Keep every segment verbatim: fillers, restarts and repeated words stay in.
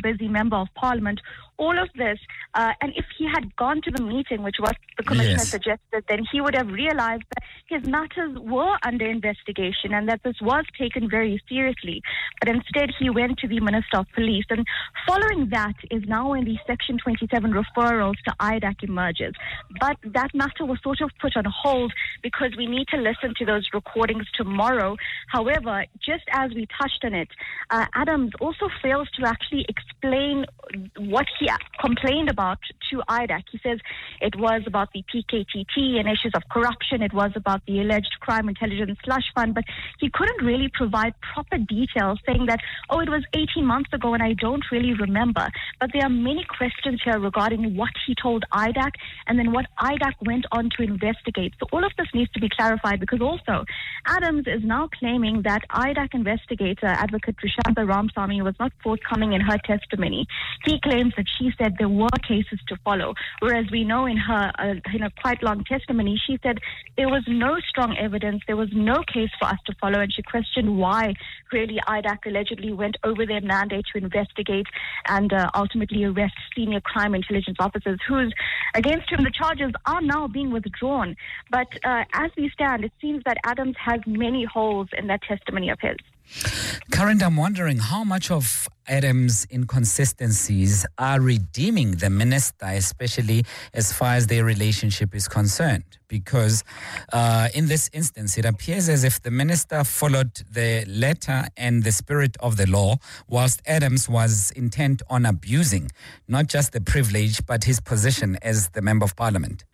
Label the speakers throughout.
Speaker 1: busy member of parliament. All of this, uh, and if he had gone to the meeting, which was the commissioner
Speaker 2: Yes.
Speaker 1: suggested, then he would have realized that his matters were under investigation and that this was taken very seriously. But instead, he went to the Minister of Police. And following that is now when the Section twenty-seven referrals to I D A C emerges. But that matter was sort of put on hold because we need to listen to those recordings tomorrow. However, just as we touched on it, uh, Adams also fails to actually explain what he complained about to I D A C. He says it was about the P K T T and issues of corruption. It was about the alleged crime intelligence slush fund, but he couldn't really provide proper details, saying that, oh, it was eighteen months ago and I don't really remember. But there are many questions here regarding what he told I D A C and then what I D A C went on to investigate. So all of this needs to be clarified, because also Adams is now claiming that I D A C investigator, Advocate Trishanta Ramsamy, was not forthcoming in her testimony. He claims that she said there were cases to follow, whereas we know in her uh, in a quite long testimony, she said there was no strong evidence, there was no case for us to follow, and she questioned why really I D A C allegedly went over their mandate to investigate and uh, ultimately arrest senior crime intelligence officers whose against whom the charges are now being withdrawn. But uh, as we stand, it seems that Adams has many holes in that testimony of his.
Speaker 2: Karen, I'm wondering how much of Adams' inconsistencies are redeeming the minister, especially as far as their relationship is concerned. Because uh, in this instance, it appears as if the minister followed the letter and the spirit of the law, whilst Adams was intent on abusing not just the privilege, but his position as the Member of Parliament.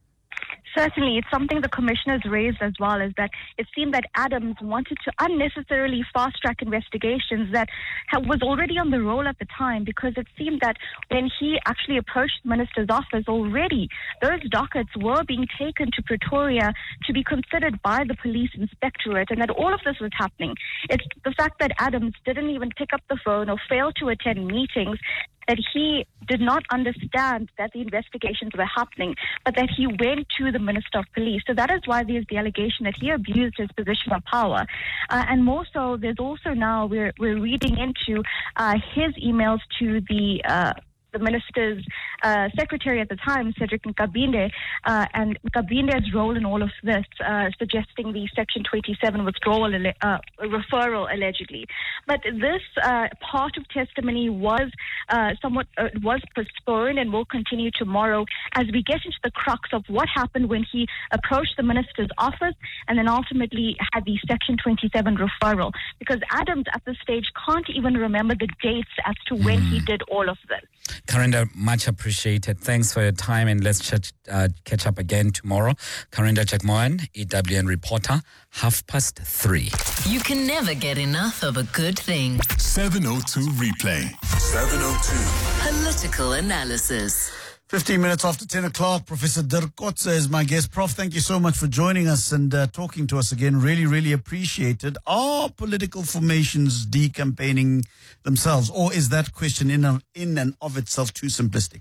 Speaker 1: Certainly, it's something the commissioners raised as well, is that it seemed that Adams wanted to unnecessarily fast-track investigations that ha- was already on the roll at the time, because it seemed that when he actually approached the minister's office already, those dockets were being taken to Pretoria to be considered by the police inspectorate, and that all of this was happening. It's the fact that Adams didn't even pick up the phone or failed to attend meetings, that he did not understand that the investigations were happening, but that he went to the Minister of Police. So that is why there's the allegation that he abused his position of power. Uh, and more so, there's also now, we're, we're reading into uh, his emails to the uh, the minister's uh, secretary at the time, Cedric Nkabinde, uh, and Nkabinde's role in all of this, uh, suggesting the Section twenty-seven withdrawal uh, referral, allegedly. But this uh, part of testimony was uh, somewhat uh, was postponed and will continue tomorrow as we get into the crux of what happened when he approached the minister's office and then ultimately had the Section twenty-seven referral. Because Adams at this stage can't even remember the dates as to when mm. he did all of this.
Speaker 2: Karinda, much appreciated. Thanks for your time, and let's ch- uh, catch up again tomorrow. Karinda Jagmohan, E W N reporter, half past three.
Speaker 3: You can never get enough of a good thing.
Speaker 4: seven oh two replay. seven oh two.
Speaker 3: Political analysis.
Speaker 5: fifteen minutes after ten o'clock, Professor Dirk Kotze is my guest. Prof, thank you so much for joining us and uh, talking to us again. Really, really appreciated. Are political formations decampaigning themselves, or is that question in, a, in and of itself too simplistic?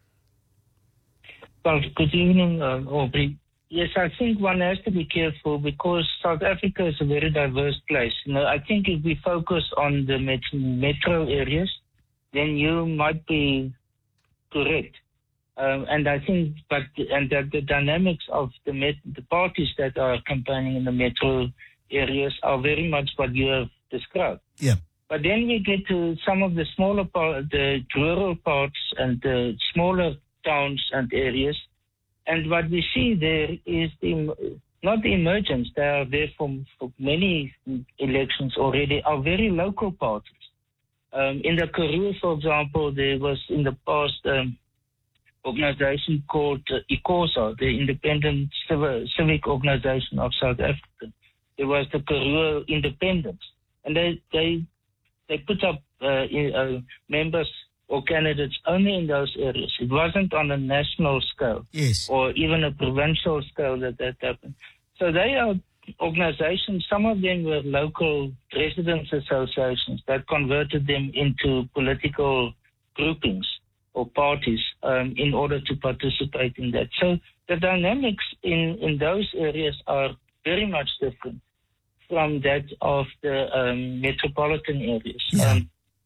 Speaker 6: Well, good evening, uh, Aubrey. Yes, I think one has to be careful because South Africa is a very diverse place. You know, I think if we focus on the met- metro areas, then you might be correct. Um, and I think, but and that the dynamics of the met, the parties that are campaigning in the metro areas are very much what you have described.
Speaker 5: Yeah.
Speaker 6: But then we get to some of the smaller part, the rural parts and the smaller towns and areas, and what we see there is the not the emergence. They are there for, for many elections already. Are very local parties. Um, in the Karoo, for example, there was in the past. Um, organization called uh, ICOSA, the Independent Civ- Civic Organization of South Africa. There was the Karoo Independence, and they they they put up uh, in, uh, members or candidates only in those areas. It wasn't on a national scale,
Speaker 5: yes,
Speaker 6: or even a provincial scale that that happened. So they are organizations. Some of them were local residents' associations that converted them into political groupings or parties um, in order to participate in that. So the dynamics in, in those areas are very much different from that of the um, metropolitan areas.
Speaker 5: Yeah.
Speaker 6: Um,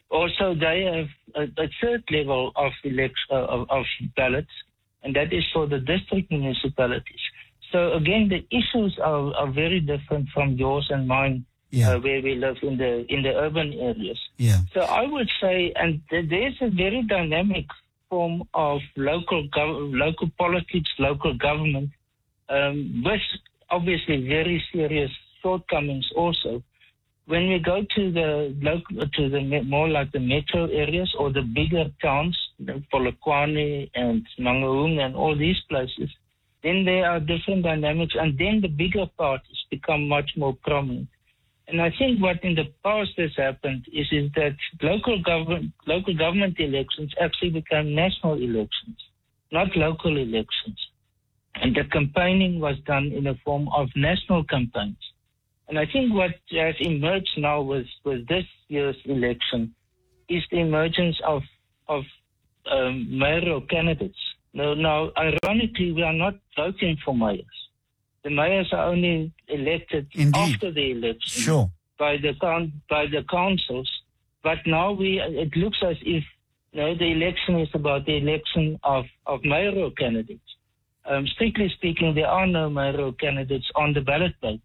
Speaker 6: Also, they have a, a third level of, election, uh, of, of ballots, and that is for the district municipalities. So again, the issues are, are very different from yours and mine,
Speaker 5: Yeah.
Speaker 6: uh, where we live in the in the urban areas.
Speaker 5: Yeah.
Speaker 6: So I would say, and th- there's a very dynamic form of local gov- local politics, local government, um, with obviously very serious shortcomings also. When we go to the local, to the me- more like the metro areas or the bigger towns, Polokwane and Mangaung and all these places, then there are different dynamics, and then the bigger parties become much more prominent. And I think what in the past has happened is, is that local government local government elections actually become national elections, not local elections. And the campaigning was done in a form of national campaigns. And I think what has emerged now with, with this year's election is the emergence of of um, mayoral candidates. Now, now, ironically, we are not voting for mayors. The mayors are only elected
Speaker 5: Indeed.
Speaker 6: after the election
Speaker 5: Sure.
Speaker 6: by the coun- by the councils. But now we it looks as if you know, the election is about the election of, of mayoral candidates. Um, strictly speaking, there are no mayoral candidates on the ballot papers.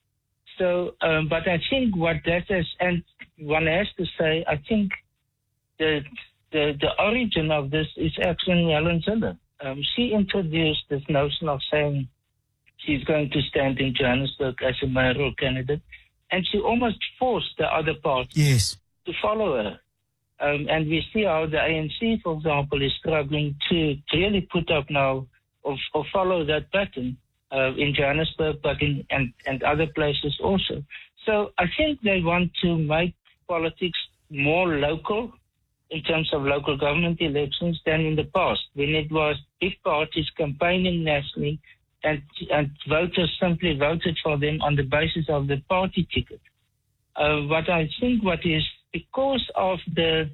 Speaker 6: So, um, but I think what that is, and one has to say, I think the the, the origin of this is actually Helen Zille. Um, she introduced this notion of saying she's going to stand in Johannesburg as a mayoral candidate, and she almost forced the other parties
Speaker 5: Yes.
Speaker 6: to follow her. Um, and we see how the A N C, for example, is struggling to really put up now or, or follow that pattern uh, in Johannesburg, but in and, and other places also. So I think they want to make politics more local in terms of local government elections than in the past, when it was big parties campaigning nationally and, and voters simply voted for them on the basis of the party ticket. Uh, but I think what is, because of the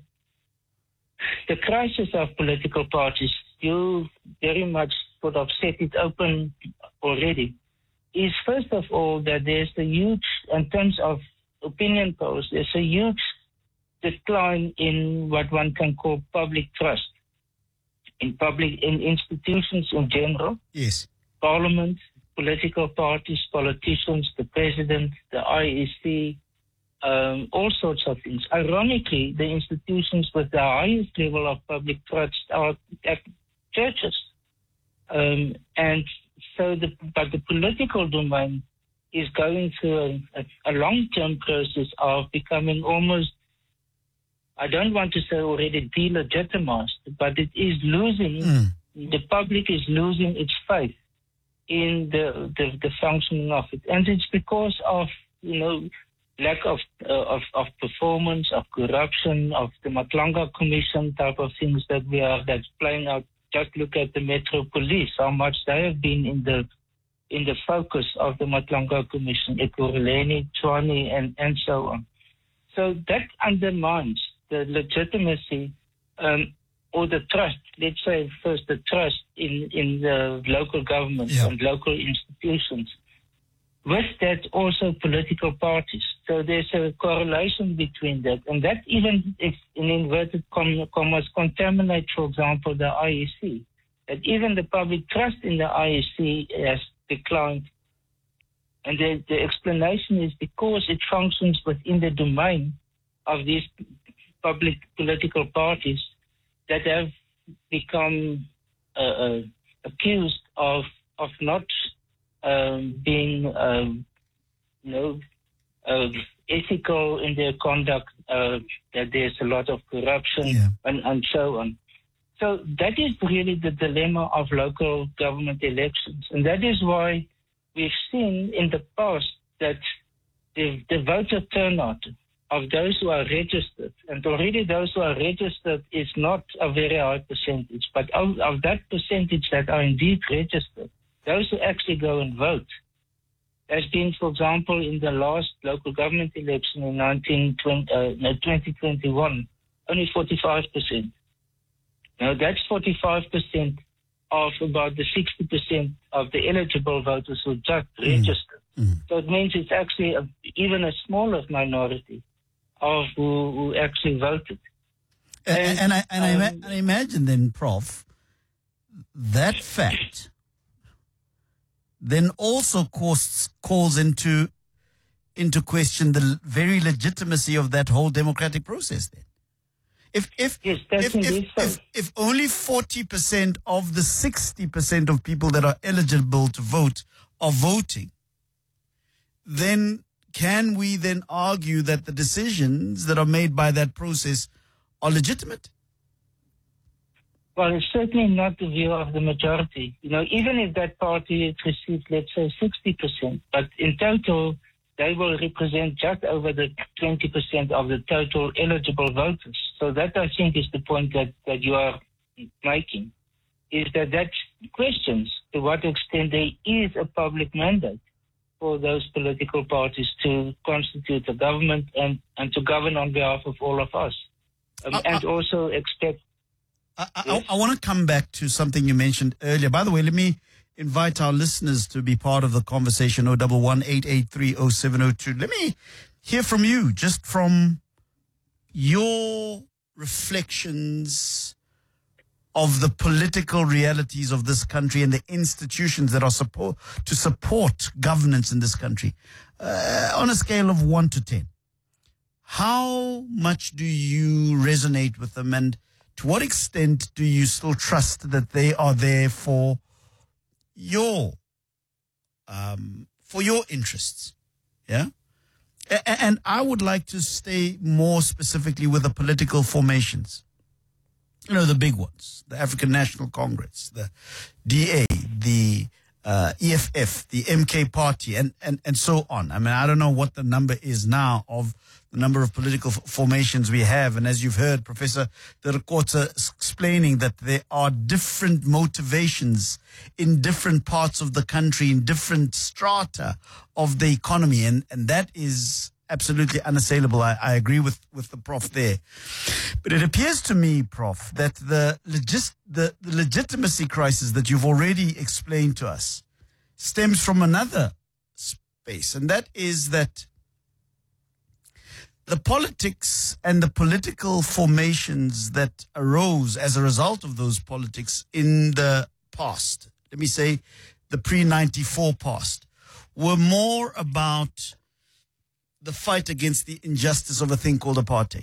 Speaker 6: the crisis of political parties, you very much sort of set it open already, is first of all that there's a huge, in terms of opinion polls, there's a huge decline in what one can call public trust in public in institutions in general.
Speaker 5: Yes.
Speaker 6: Parliament, political parties, politicians, the president, the I E C, um, all sorts of things. Ironically, the institutions with the highest level of public trust are at churches. Um, and so, the, but the political domain is going through a, a, a long-term process of becoming almost, I don't want to say already delegitimized, but it is losing,
Speaker 5: Mm.
Speaker 6: the public is losing its faith in the, the, the functioning of it. And it's because of, you know, lack of, uh, of, of performance, of corruption, of the Matlanga Commission type of things that we are, that's playing out. Just look at the Metro Police, how much they have been in the in the focus of the Matlanga Commission, Ekurhuleni, Tshwane, and, and so on. So that undermines the legitimacy um, or the trust, let's say first the trust in, in the local government
Speaker 5: Yeah.
Speaker 6: and local institutions. With that, also political parties. So there's a correlation between that. And that even, if in inverted commas, contaminates, for example, the I E C. That even the public trust in the I E C has declined. And the, the explanation is because it functions within the domain of these public political parties that have become uh, uh, accused of, of not Um, being, um, you know, uh, ethical in their conduct, uh, that there's a lot of corruption
Speaker 5: Yeah.
Speaker 6: and, and so on. So that is really the dilemma of local government elections. And that is why we've seen in the past that the, the voter turnout of those who are registered, and already those who are registered is not a very high percentage, but of, of that percentage that are indeed registered, those who actually go and vote, has been, for example, in the last local government election in nineteen twenty, uh, no, twenty twenty-one, only forty-five percent. Now, that's forty-five percent of about the sixty percent of the eligible voters who just
Speaker 5: Mm.
Speaker 6: registered.
Speaker 5: Mm.
Speaker 6: So it means it's actually a, even a smaller minority of who, who actually voted.
Speaker 5: And, and, and, I, and,
Speaker 6: um,
Speaker 5: I, and I imagine then, Professor, that fact then also calls, calls into, into question the very legitimacy of that whole democratic process then. If if
Speaker 6: Yes, that's
Speaker 5: if,
Speaker 6: indeed
Speaker 5: if,
Speaker 6: so.
Speaker 5: if if only forty percent of the sixty percent of people that are eligible to vote are voting, then can we then argue that the decisions that are made by that process are legitimate?
Speaker 6: Well, it's certainly not the view of the majority. You know, even if that party has received, let's say, sixty percent, but in total, they will represent just over the twenty percent of the total eligible voters. So that, I think, is the point that, that you are making, is that that questions to what extent there is a public mandate for those political parties to constitute a government and, and to govern on behalf of all of us. Um,
Speaker 5: Uh,
Speaker 6: and
Speaker 5: uh,
Speaker 6: also expect...
Speaker 5: I, I,
Speaker 6: Yes.
Speaker 5: I want to come back to something you mentioned earlier. By the way, let me invite our listeners to be part of the conversation. oh one one, eight eight three, oh seven oh two. Let me hear from you, just from your reflections of the political realities of this country and the institutions that are support to support governance in this country. Uh, on a scale of one to ten, how much do you resonate with them, and to what extent do you still trust that they are there for your um, for your interests? Yeah. A- and I would like to stay more specifically with the political formations. You know, the big ones, the African National Congress, the D A, the uh, E F F, the M K Party, and, and, and so on. I mean, I don't know what the number is now of the number of political f- formations we have. And as you've heard, Professor Dirkotse explaining that there are different motivations in different parts of the country, in different strata of the economy. And, and that is absolutely unassailable. I, I agree with, with the Prof there. But it appears to me, Prof, that the, legis- the, the legitimacy crisis that you've already explained to us stems from another space. And that is that the politics and the political formations that arose as a result of those politics in the past, let me say the pre ninety-four past, were more about the fight against the injustice of a thing called apartheid.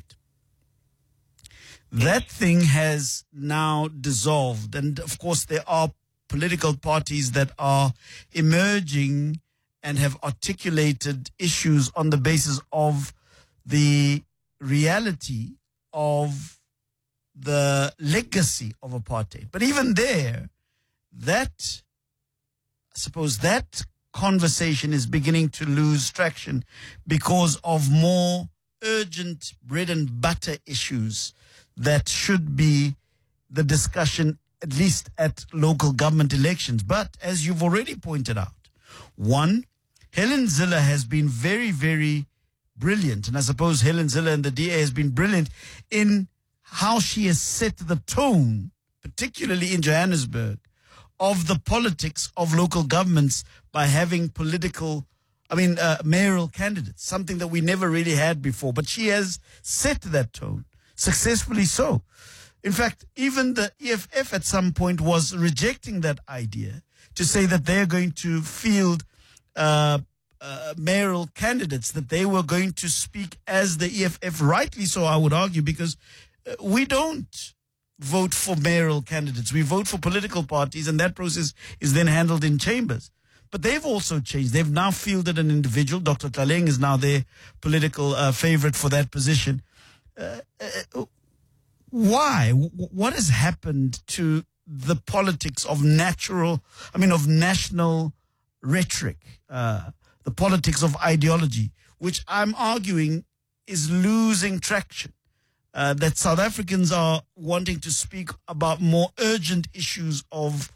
Speaker 5: That thing has now dissolved. And of course, there are political parties that are emerging and have articulated issues on the basis of the reality of the legacy of apartheid. But even there, that, I suppose that conversation is beginning to lose traction because of more urgent bread and butter issues that should be the discussion, at least at local government elections. But as you've already pointed out, one, Helen Zille has been very, very brilliant. And I suppose Helen Zille and the D A has been brilliant in how she has set the tone, particularly in Johannesburg, of the politics of local governments by having political, I mean, uh, mayoral candidates, something that we never really had before. But she has set that tone, successfully so. In fact, even the E F F at some point was rejecting that idea to say that they're going to field uh, uh, mayoral candidates, that they were going to speak as the E F F, rightly so, I would argue, because uh, we don't vote for mayoral candidates. We vote for political parties, and that process is then handled in chambers. But they've also changed. They've now fielded an individual. Doctor Tlaleng is now their political uh, favorite for that position. Uh, uh, why? W- what has happened to the politics of natural, I mean, of national rhetoric, uh, the politics of ideology, which I'm arguing is losing traction? Uh, that South Africans are wanting to speak about more urgent issues of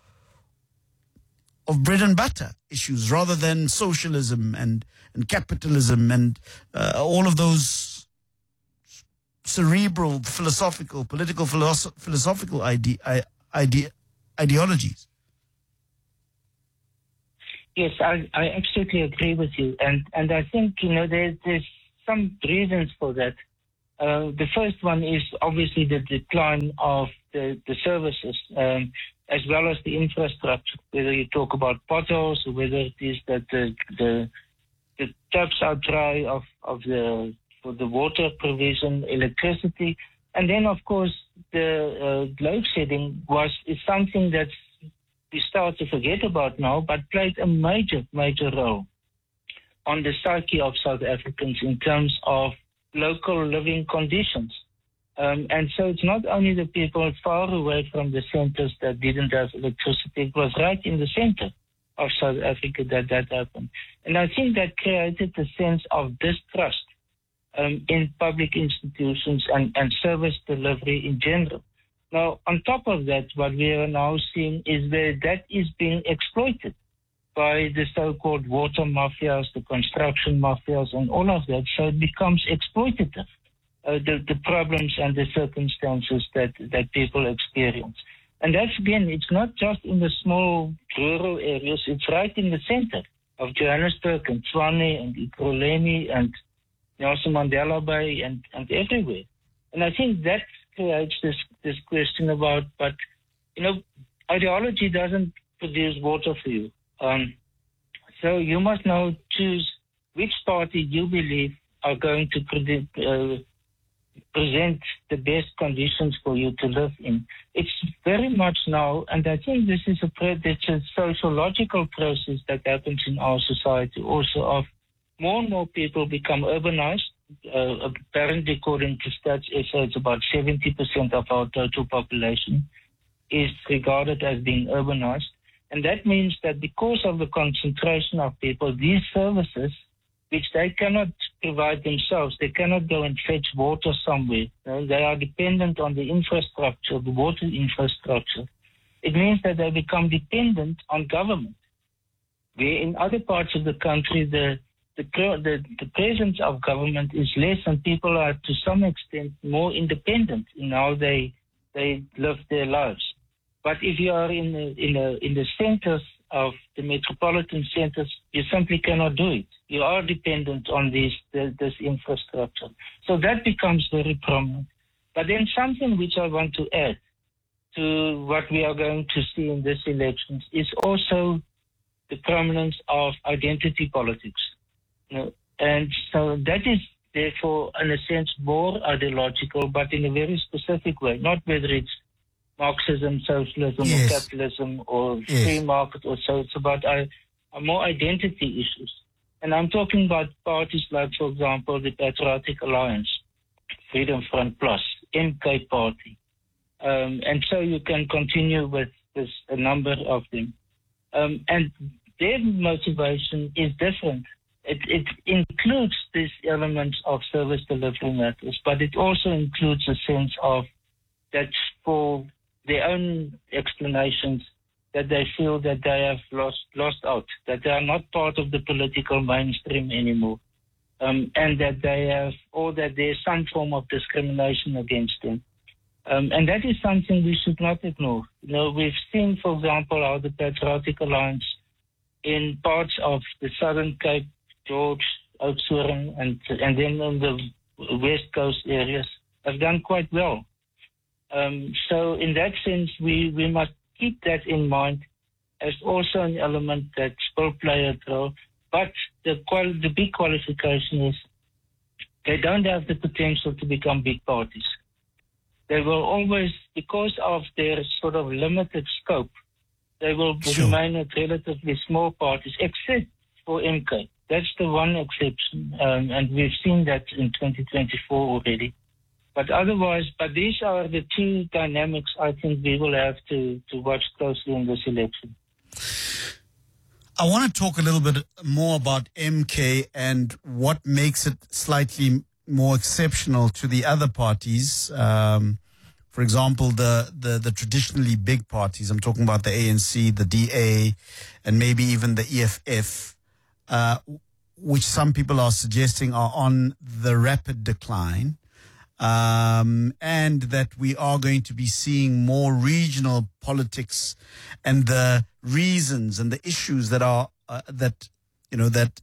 Speaker 5: of bread and butter issues rather than socialism and, and capitalism and uh, all of those cerebral, philosophical, political, philosoph- philosophical ide- ide- ideologies.
Speaker 6: Yes, I, I absolutely agree with you. And, and I think, you know, there's, there's some reasons for that. Uh, the first one is obviously the decline of the, the services, um, as well as the infrastructure, whether you talk about potholes or whether it is that the, the, the taps are dry of, of the, for the water provision, electricity. And then, of course, the uh, load shedding was, is something that we start to forget about now, but played a major, major role on the psyche of South Africans in terms of local living conditions. Um, and so it's not only the people far away from the centers that didn't have electricity, it was right in the center of South Africa that that happened. And I think that created a sense of distrust um, in public institutions and, and service delivery in general. Now, on top of that, what we are now seeing is that that is being exploited by the so-called water mafias, the construction mafias, and all of that. So it becomes exploitative, uh, the, the problems and the circumstances that, that people experience. And that's, again, it's not just in the small rural areas, it's right in the center of Johannesburg and Tshwane and Ekurhuleni and Nelson Mandela Bay and, and everywhere. And I think that creates this, this question about, but, you know, ideology doesn't produce water for you. Um, so you must now choose which party you believe are going to pre- uh, present the best conditions for you to live in. It's very much now, and I think this is a, pre- it's a sociological process that happens in our society also, of more and more people become urbanized. Uh, apparently, according to Stats S A, it's about seventy percent of our total population is regarded as being urbanized. And that means that because of the concentration of people, these services, which they cannot provide themselves, they cannot go and fetch water somewhere. You know, they are dependent on the infrastructure, the water infrastructure. It means that they become dependent on government. Where in other parts of the country, the the, the, the presence of government is less and people are to some extent more independent in how they, they live their lives. But if you are in the, in the, in the centers of the metropolitan centers, you simply cannot do it. You are dependent on this, the, this infrastructure. So that becomes very prominent. But then something which I want to add to what we are going to see in this elections is also the prominence of identity politics. You know, and so that is therefore, in a sense, more ideological, but in a very specific way, not whether it's Marxism, socialism, yes. or capitalism, or yes. free market, or so. It's about uh, more identity issues. And I'm talking about parties like, for example, the Patriotic Alliance, Freedom Front Plus, M K Party. Um, and so you can continue with this, a number of them. Um, and their motivation is different. It, it includes these elements of service delivery matters, but it also includes a sense of that for their own explanations, that they feel that they have lost lost out, that they are not part of the political mainstream anymore, um, and that they have, or that there's some form of discrimination against them. Um, and that is something we should not ignore. You know, we've seen, for example, how the Patriotic Alliance in parts of the Southern Cape, George, Oudtshoorn, and and then in the West Coast areas have done quite well. Um, so in that sense, we, we must keep that in mind as also an element that will play a role. But the quali- the big qualification is they don't have the potential to become big parties. They will always, because of their sort of limited scope, they will sure. remain at relatively small parties, except for M K. That's the one exception, um, and we've seen that in twenty twenty-four already. But otherwise, but these are the two dynamics I think we will have to, to watch closely in this election.
Speaker 5: I want to talk a little bit more about M K and what makes it slightly more exceptional to the other parties. Um, for example, the, the, the traditionally big parties. I'm talking about the A N C, the D A, and maybe even the E F F. Uh, which some people are suggesting are on the rapid decline, um, and that we are going to be seeing more regional politics and the reasons and the issues that are uh, that you know that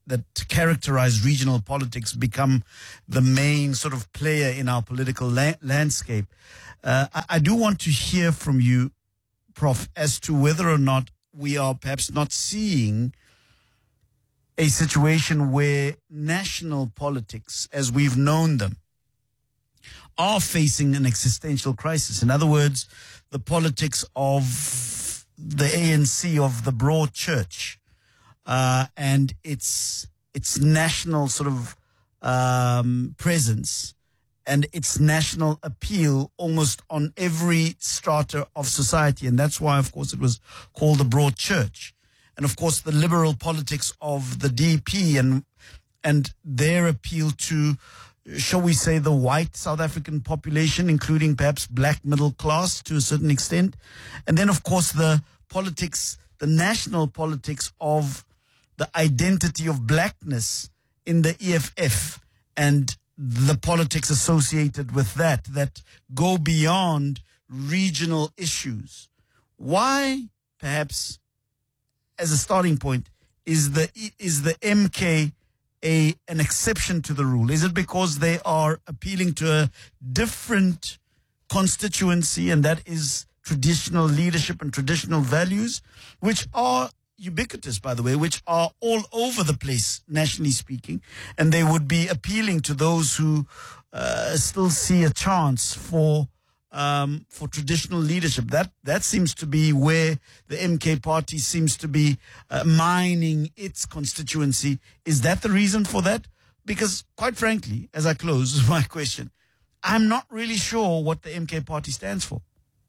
Speaker 5: that characterize regional politics become the main sort of player in our political la- landscape. Uh, I, I do want to hear from you, Prof, as to whether or not we are perhaps not seeing a situation where national politics, as we've known them, are facing an existential crisis. In other words, the politics of the A N C, of the broad church, uh, and its its national sort of um, presence and its national appeal almost on every strata of society. And that's why, of course, it was called the broad church. And, of course, the liberal politics of the D P and and their appeal to, shall we say, the white South African population, including perhaps black middle class to a certain extent. And then, of course, the politics, the national politics of the identity of blackness in the E F F and the politics associated with that, that go beyond regional issues. Why, perhaps, as a starting point, is the is the M K a an exception to the rule? Is it because they are appealing to a different constituency, and that is traditional leadership and traditional values, which are ubiquitous, by the way, which are all over the place, nationally speaking, and they would be appealing to those who uh, still see a chance for um, for traditional leadership? That that seems to be where the M K party seems to be uh, mining its constituency. Is that the reason for that? Because, quite frankly, as I close my question, I'm not really sure what the M K party stands for.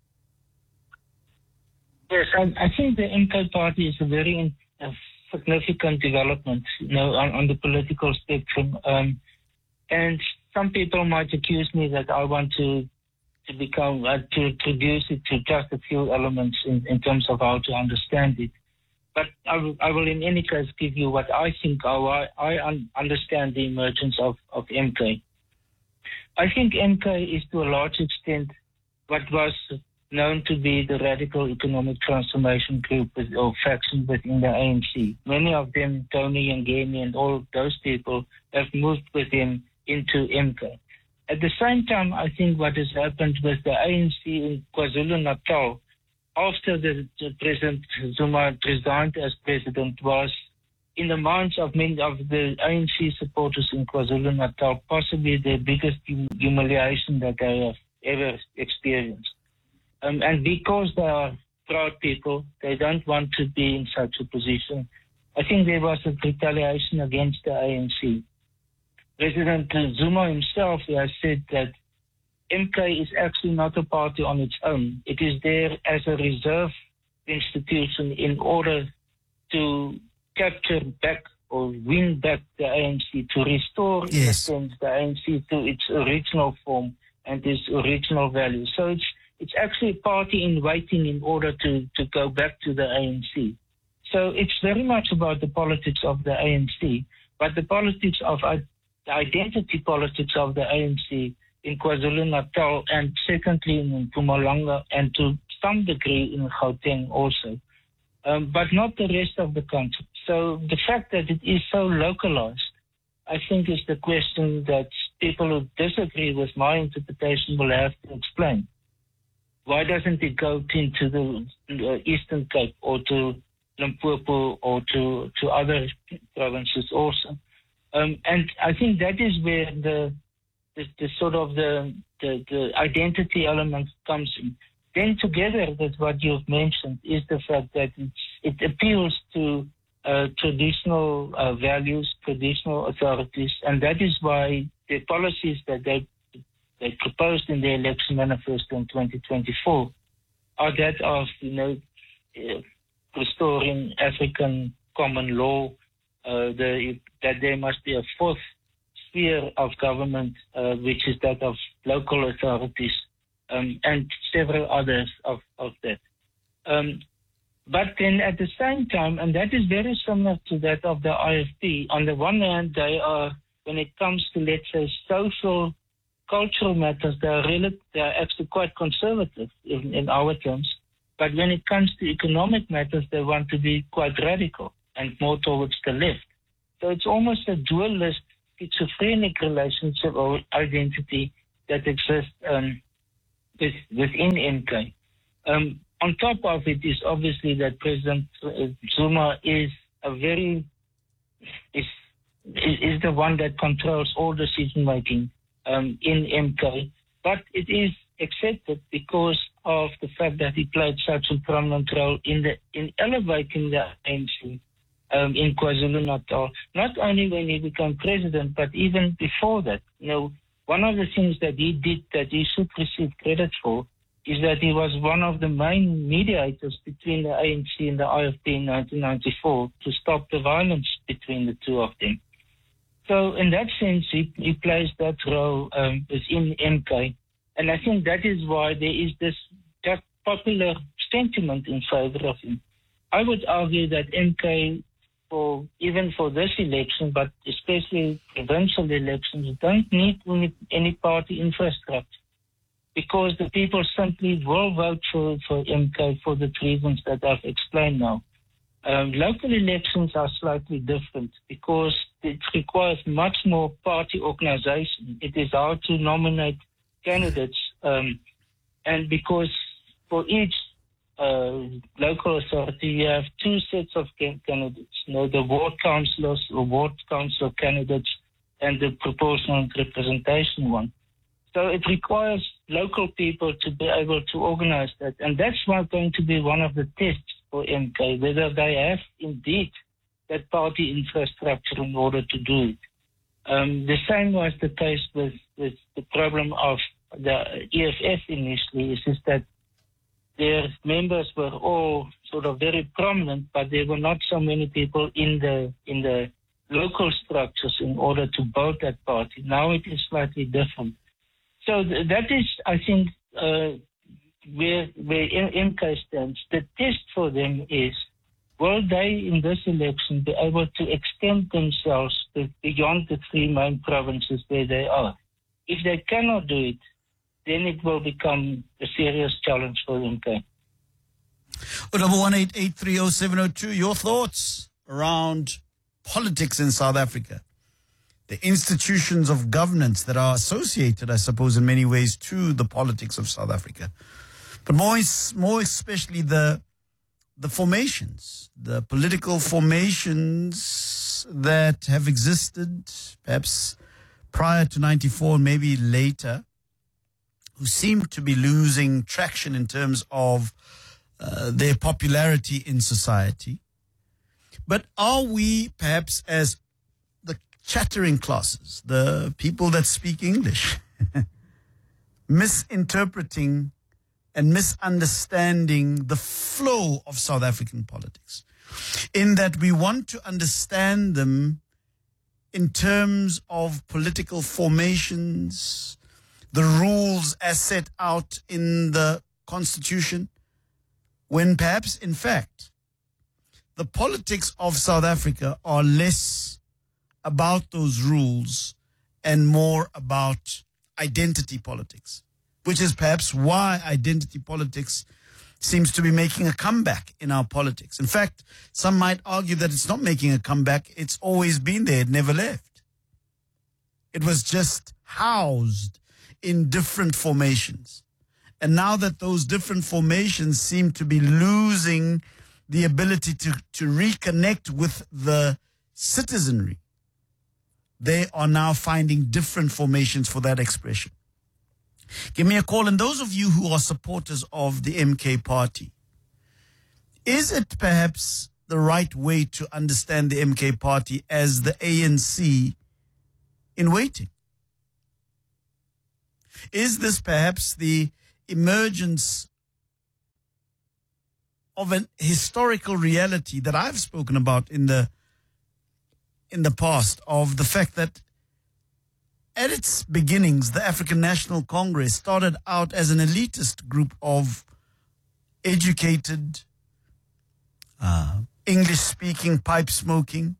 Speaker 6: Yes, I, I think the M K party is a very uh, significant development, you know, on, on the political spectrum. Um, and some people might accuse me that I want to to become uh, to reduce it to just a few elements in, in terms of how to understand it. But I will, I will in any case give you what I think, how I, I un- understand the emergence of, of M K. I think M K is to a large extent what was known to be the Radical Economic Transformation Group with, or faction within the A N C. Many of them, Tony Ngeni and all those people, have moved with him into M K. At the same time, I think what has happened with the A N C in KwaZulu-Natal after the, the President Zuma resigned as president was, in the minds of many of the A N C supporters in KwaZulu-Natal, possibly the biggest hum- humiliation that they have ever experienced. Um, and because they are proud people, they don't want to be in such a position. I think there was a retaliation against the A N C. President Zuma himself has said that M K is actually not a party on its own. It is there as a reserve institution in order to capture back or win back the A N C, to restore, yes, in a sense, the A N C to its original form and its original values. So it's It's actually a party in waiting in order to, to go back to the A N C. So it's very much about the politics of the A N C, but the politics of uh, the identity politics of the A N C in KwaZulu-Natal, and secondly in Mpumalanga, and to some degree in Gauteng also, um, but not the rest of the country. So the fact that it is so localized, I think, is the question that people who disagree with my interpretation will have to explain. Why doesn't it go into the uh, Eastern Cape or to Limpopo or to, to other provinces also? Um, and I think that is where the the, the sort of the, the the identity element comes in. Then together with what you've mentioned is the fact that it's, it appeals to uh, traditional uh, values, traditional authorities, and that is why the policies that they they proposed in the election manifesto in twenty twenty-four are that of, you know, uh, restoring African common law, uh, the, that there must be a fourth sphere of government, uh, which is that of local authorities, um, and several others of, of that. Um, but then at the same time, and that is very similar to that of the I F P, on the one hand, they are, when it comes to, let's say, social cultural matters, they are, really, they are actually quite conservative in, in our terms. But when it comes to economic matters, they want to be quite radical and more towards the left. So it's almost a dualist, schizophrenic relationship or identity that exists um, with, within M K. Um, on top of it is obviously that President Zuma is a very is is the one that controls all decision making um, in M K, but it is accepted because of the fact that he played such a prominent role in the in elevating the A N C um, in KwaZulu-Natal. Not only when he became president, but even before that. You know, one of the things that he did that he should receive credit for is that he was one of the main mediators between the A N C and the I F P in nineteen ninety-four to stop the violence between the two of them. So in that sense, he, he plays that role um, within M K. And I think that is why there is this that popular sentiment in favor of him. I would argue that M K, for even for this election, but especially provincial elections, don't need any party infrastructure, because the people simply will vote for, for M K for the reasons that I've explained now. Um, local elections are slightly different because it requires much more party organization. It is hard to nominate candidates, um, and because for each uh, local authority you have two sets of can- candidates, you know, the ward councillors or ward council candidates and the proportional representation one. So it requires local people to be able to organize that. And that's not going to be one of the tests for M K, whether they have indeed that party infrastructure in order to do it. Um, the same was the case with, with the problem of the E F F initially, is just that their members were all sort of very prominent, but there were not so many people in the in the local structures in order to vote that party. Now it is slightly different. So th- that is, I think, uh, where, where M K stands. The test for them is, will they in this election be able to extend themselves to beyond the three main provinces where they are? If they cannot do it, then it will become a serious challenge for M K.
Speaker 5: Oh, number one eight eight three oh seven oh two. Your thoughts around politics in South Africa, the institutions of governance that are associated, I suppose, in many ways to the politics of South Africa, but more more especially the the formations, the political formations that have existed, perhaps prior to ninety-four, maybe later, who seem to be losing traction in terms of uh, their popularity in society. But are we perhaps, as the chattering classes, the people that speak English, misinterpreting and misunderstanding the flow of South African politics, in that we want to understand them in terms of political formations, the rules as set out in the Constitution, when perhaps, in fact, the politics of South Africa are less about those rules and more about identity politics, which is perhaps why identity politics seems to be making a comeback in our politics. In fact, some might argue that it's not making a comeback. It's always been there. It never left. It was just housed in different formations. And now that those different formations seem to be losing the ability to, to reconnect with the citizenry, they are now finding different formations for that expression. Give me a call. And those of you who are supporters of the M K party, is it perhaps the right way to understand the M K party as the A N C in waiting? Is this perhaps the emergence of an historical reality that I've spoken about in the in the past, of the fact that at its beginnings, the African National Congress started out as an elitist group of educated, uh, English-speaking, pipe-smoking,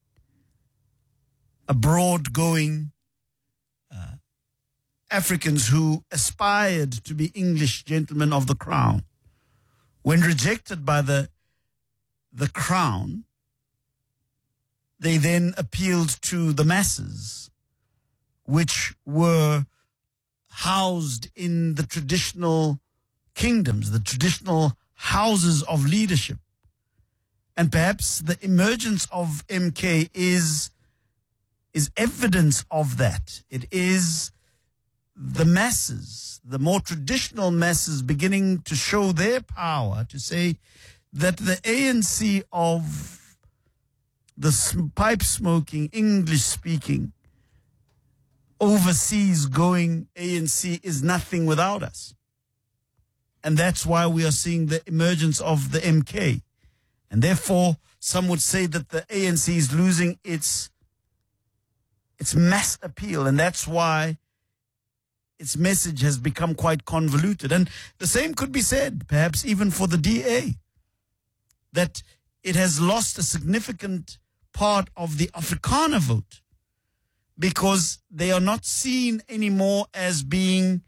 Speaker 5: abroad-going uh, Africans who aspired to be English gentlemen of the crown. When rejected by the, the crown, they then appealed to the masses, which were housed in the traditional kingdoms, the traditional houses of leadership. And perhaps the emergence of M K is, is evidence of that. It is the masses, the more traditional masses, beginning to show their power to say that the A N C of the pipe-smoking, English-speaking, overseas going A N C is nothing without us. And that's why we are seeing the emergence of the M K. And therefore, some would say that the A N C is losing its, its mass appeal. And that's why its message has become quite convoluted. And the same could be said, perhaps even for the D A, that it has lost a significant part of the Afrikaner vote because they are not seen anymore as being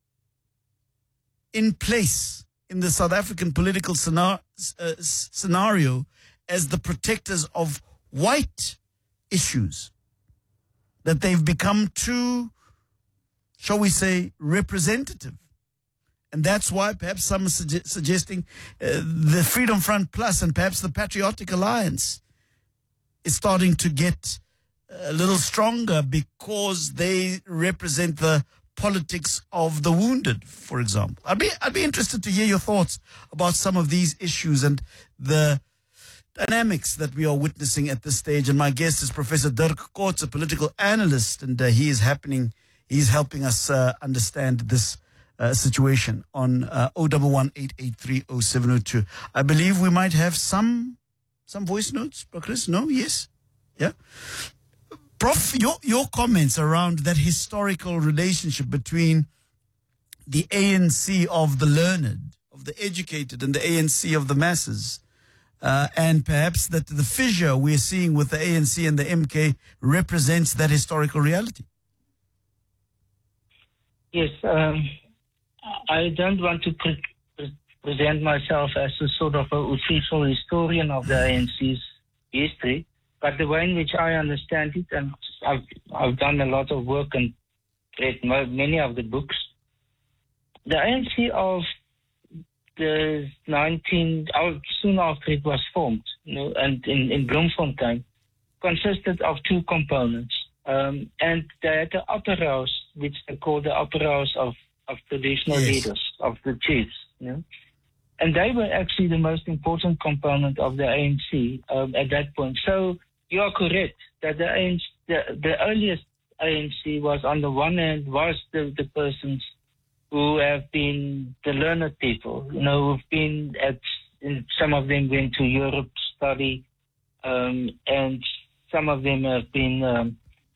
Speaker 5: in place in the South African political scenario, uh, scenario as the protectors of white issues, that they've become too, shall we say, representative. And that's why perhaps some are suge- suggesting uh, the Freedom Front Plus and perhaps the Patriotic Alliance is starting to get a little stronger because they represent the politics of the wounded, for example. I'd be, I'd be interested to hear your thoughts about some of these issues and the dynamics that we are witnessing at this stage. And my guest is Professor Dirk Coetzee, a political analyst, and uh, he is happening, he's helping us uh, understand this uh, situation on uh, zero one one, eight eight three, zero seven zero two. I believe we might have some some voice notes, Chris? No? Yes? Yeah? Prof, your, your comments around that historical relationship between the A N C of the learned, of the educated, and the A N C of the masses, uh, and perhaps that the fissure we're seeing with the A N C and the M K represents that historical reality.
Speaker 6: Yes, um, I don't want to pre- pre- present myself as a sort of an official historian of the A N C's history, but the way in which I understand it, and I've, I've done a lot of work and read many of the books, the A N C of the nineteen, soon after it was formed, you know, and in, in Bloemfontein, consisted of two components. Um, and they had the upper house, which they call the upper house of, of traditional
Speaker 5: yes.
Speaker 6: leaders, of the chiefs, you know. And they were actually the most important component of the A N C um, at that point. So you are correct that the, A N C, the, the earliest A N C was, on the one hand, was the, the persons who have been the learned people, you know, who've been at, in, some of them went to Europe to study, um, and some of them have been um,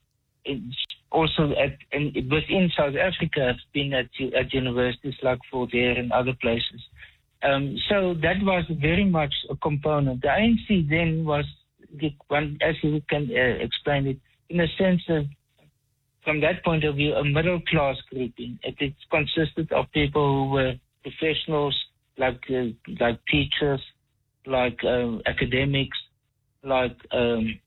Speaker 6: also at, in, within South Africa, have been at, at universities like Fort Hare and other places. Um, so that was very much a component. The A N C then was, one, as you can uh, explain it, in a sense of, from that point of view, a middle-class grouping. It, it consisted of people who were professionals, like uh, like teachers, like um, academics, like um,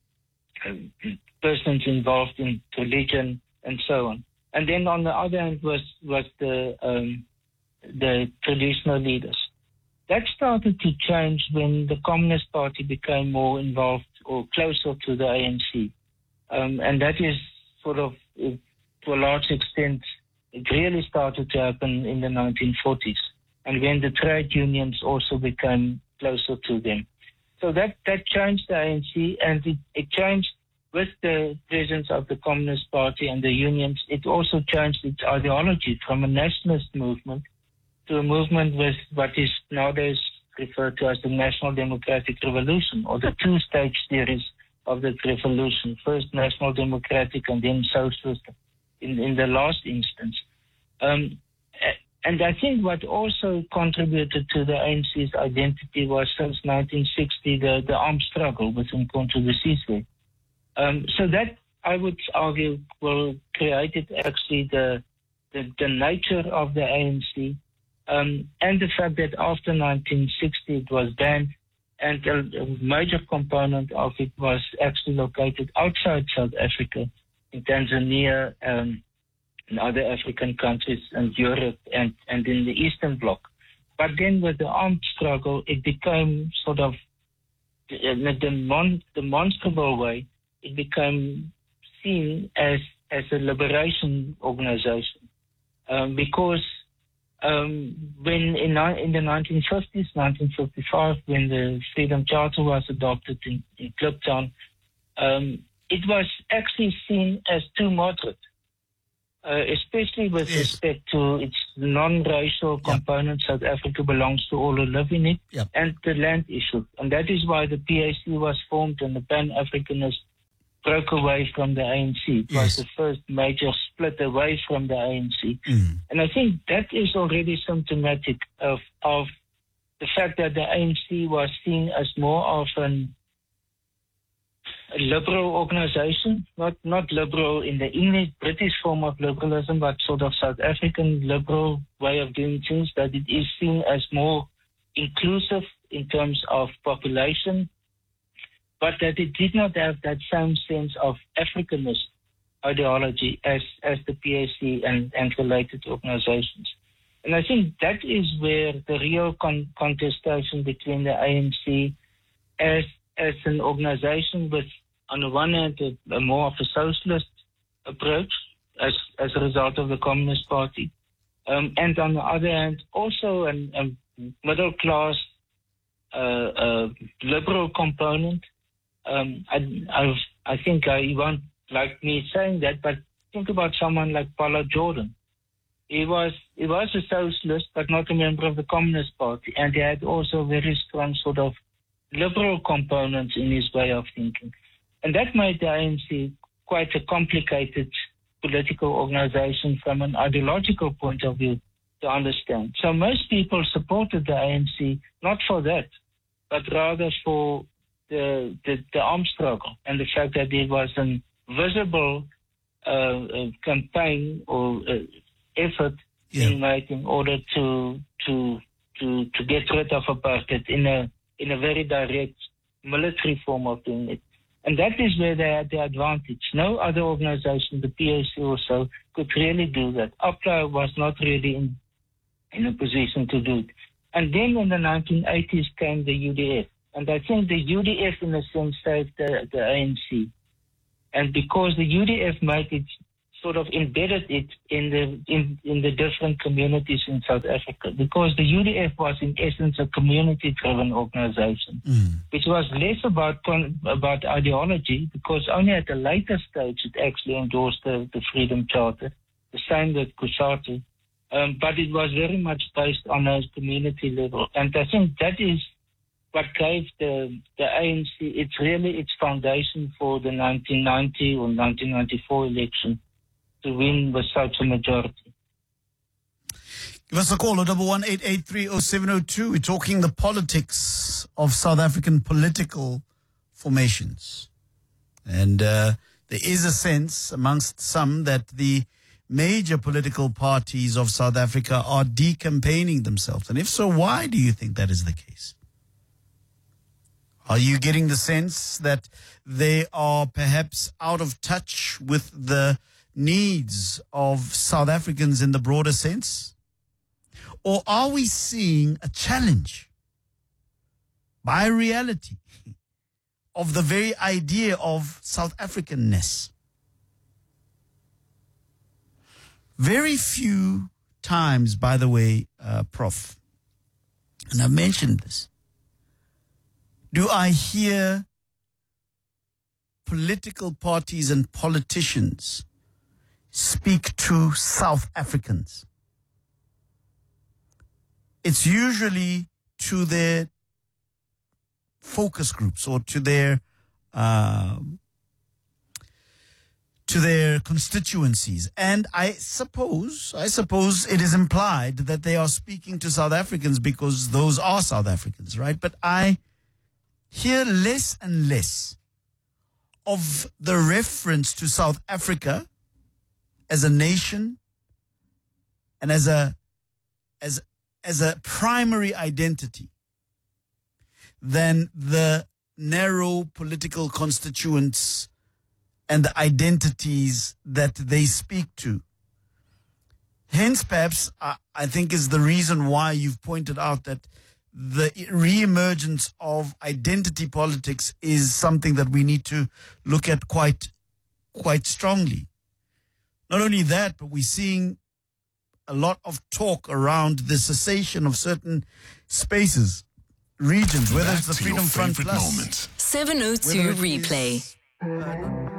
Speaker 6: persons involved in religion, and so on. And then on the other hand was was the um, the traditional leaders. That started to change when the Communist Party became more involved or closer to the A N C. Um, and that is sort of, to a large extent, it really started to happen in the nineteen forties. And when the trade unions also became closer to them. So that, that changed the A N C, and it, it changed with the presence of the Communist Party and the unions. It also changed its ideology from a nationalist movement to a movement with what is nowadays referred to as the National Democratic Revolution, or the two-stage series of the revolution. First National Democratic and then Socialist in, in the last instance. Um, and I think what also contributed to the A N C's identity was, since nineteen sixty, the, the armed struggle within Mkhonto Wesizwe. Um, so that, I would argue, will created actually the, the, the nature of the A N C. Um, and the fact that after nineteen sixty it was banned, and a, a major component of it was actually located outside South Africa, in Tanzania, um, in other African countries, and Europe, and, and in the Eastern Bloc. But then with the armed struggle, it became sort of, in a demon, demonstrable way, it became seen as, as a liberation organization. Um, because um, when in, in the nineteen fifties, nineteen fifty-five, when the Freedom Charter was adopted in, in Kliptown, um, it was actually seen as too moderate, uh, especially with
Speaker 5: yes.
Speaker 6: respect to its non-racial
Speaker 5: Yep.
Speaker 6: component. South Africa belongs to all who live in it,
Speaker 5: Yep.
Speaker 6: and the land issue. And that is why the P A C was formed and the Pan-Africanists broke away from the A N C. It
Speaker 5: Yes.
Speaker 6: was the first major split away from the A N C.
Speaker 5: Mm.
Speaker 6: And I think that is already symptomatic of, of the fact that the A N C was seen as more of an, a liberal organization, not, not liberal in the English, British form of liberalism, but sort of South African liberal way of doing things, that it is seen as more inclusive in terms of population, but that it did not have that same sense of Africanist ideology as, as the P A C and, and related organizations. And I think that is where the real con- contestation between the A N C as, as an organization with, on the one hand, a, a more of a socialist approach as, as a result of the Communist Party, um, and on the other hand, also an, a middle-class uh, uh, liberal component. Um, I, I, I think uh, you won't like me saying that, but think about someone like Paula Jordan. He was he was a socialist, but not a member of the Communist Party, and he had also very strong sort of liberal components in his way of thinking. And that made the A N C quite a complicated political organization from an ideological point of view to understand. So most people supported the A N C not for that, but rather for The, the, the armed struggle and the fact that there was a visible uh, uh, campaign or uh, effort
Speaker 5: Yeah.
Speaker 6: being made in order to to to to get rid of apartheid in a in a very direct military form of doing it. And that is where they had the advantage. No other organization, the P A C or so, could really do that. APRA was not really in in a position to do it. And then in the nineteen eighties came the U D F. And I think the U D F, in a sense, saved the, the A N C. And because the U D F made it, sort of embedded it in the in, in the different communities in South Africa. Because the U D F was, in essence, a community-driven organization,
Speaker 5: Mm.
Speaker 6: which was less about about ideology, because only at a later stage it actually endorsed the, the Freedom Charter, the same with Kusatu. Um, but it was very much based on a community level. And I think that is what gave the, the A N C, it's really its foundation for the nineteen ninety or nineteen ninety-four election to win with such a majority.
Speaker 5: Give us a call, double one eight eight three oh seven oh two. We're talking the politics of South African political formations. And uh, there is a sense amongst some that the major political parties of South Africa are decampaigning themselves. And if so, why do you think that is the case? Are you getting the sense that they are perhaps out of touch with the needs of South Africans in the broader sense? Or are we seeing a challenge by reality of the very idea of South Africanness? Very few times, by the way, uh, Prof, and I've mentioned this, do I hear political parties and politicians speak to South Africans? It's usually to their focus groups or to their uh, to their constituencies. And I suppose, I suppose it is implied that they are speaking to South Africans because those are South Africans, right? But I hear less and less of the reference to South Africa as a nation and as a as as a primary identity. than the narrow political constituents and the identities that they speak to. Hence, perhaps, I, I think is the reason why you've pointed out that the re-emergence of identity politics is something that we need to look at quite, quite strongly. Not only that, but we're seeing a lot of talk around the cessation of certain spaces, regions, whether
Speaker 4: Back
Speaker 5: it's the
Speaker 4: to
Speaker 5: Freedom
Speaker 4: your
Speaker 5: Front
Speaker 4: favorite
Speaker 5: Plus.
Speaker 4: moment.
Speaker 3: seven oh two
Speaker 5: whether it
Speaker 3: replay.
Speaker 5: is, uh,